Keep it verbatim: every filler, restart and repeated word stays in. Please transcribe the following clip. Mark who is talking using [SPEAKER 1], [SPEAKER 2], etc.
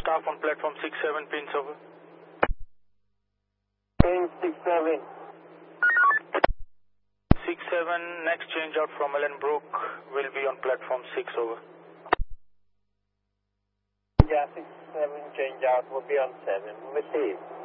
[SPEAKER 1] staff on platform six seven pins over.
[SPEAKER 2] Pin six seven.
[SPEAKER 1] six seven, next change out from Ellenbrook will be on platform six over.
[SPEAKER 2] Yeah, six seven change out will be on seven. Receive.